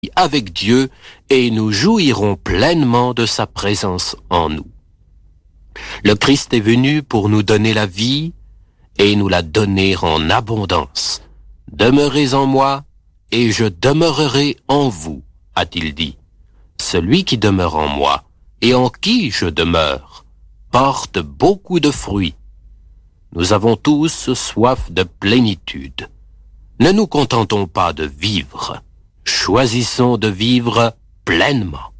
avec Dieu et nous jouirons pleinement de sa présence en nous. Le Christ est venu pour nous donner la vie et nous la donner en abondance. Demeurez en moi et je demeurerai en vous, a-t-il dit. Celui qui demeure en moi et en qui je demeure porte beaucoup de fruits. Nous avons tous soif de plénitude. Ne nous contentons pas de vivre. Choisissons de vivre pleinement.